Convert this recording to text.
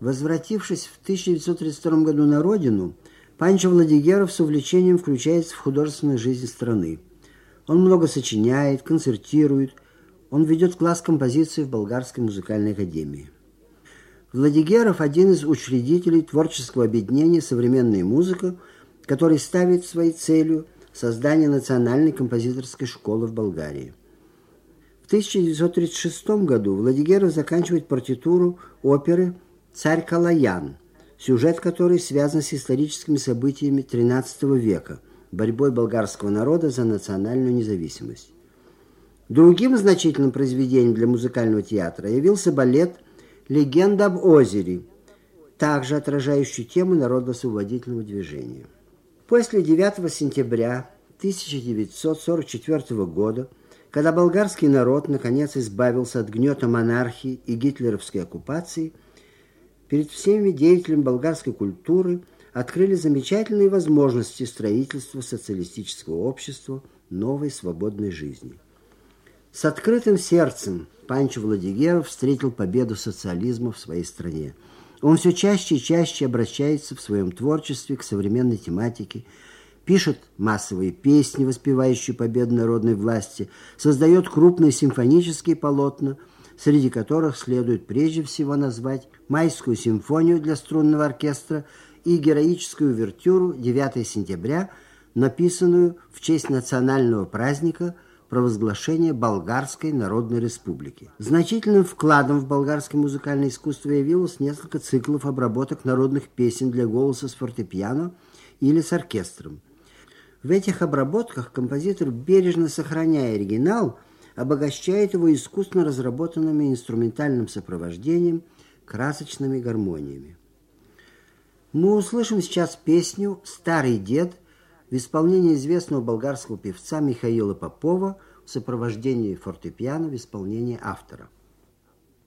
Возвратившись в 1932 году на родину, Панчо Владигеров с увлечением включается в художественную жизнь страны. Он много сочиняет, концертирует, он ведет класс композиции в Болгарской музыкальной академии. Владигеров – один из учредителей творческого объединения «Современная музыка», который ставит своей целью создание национальной композиторской школы в Болгарии. В 1936 году Владигеров заканчивает партитуру оперы «Царь Калаян», сюжет которой связан с историческими событиями XIII века, борьбой болгарского народа за национальную независимость. Другим значительным произведением для музыкального театра явился балет «Легенда об озере», также отражающий тему народно-освободительного движения. После 9 сентября 1944 года, когда болгарский народ наконец избавился от гнета монархии и гитлеровской оккупации, перед всеми деятелями болгарской культуры открыли замечательные возможности строительства социалистического общества, новой свободной жизни. С открытым сердцем Панчо Владигеров встретил победу социализма в своей стране. Он все чаще и чаще обращается в своем творчестве к современной тематике, пишет массовые песни, воспевающие победу народной власти, создает крупные симфонические полотна, среди которых следует прежде всего назвать «Майскую симфонию» для струнного оркестра и героическую увертюру «9 сентября», написанную в честь национального праздника провозглашения Болгарской Народной Республики. Значительным вкладом в болгарское музыкальное искусство явилось несколько циклов обработок народных песен для голоса с фортепиано или с оркестром. В этих обработках композитор, бережно сохраняя оригинал, обогащает его искусственно разработанными инструментальным сопровождением, красочными гармониями. Мы услышим сейчас песню «Старый дед» в исполнении известного болгарского певца Михаила Попова в сопровождении фортепиано в исполнении автора.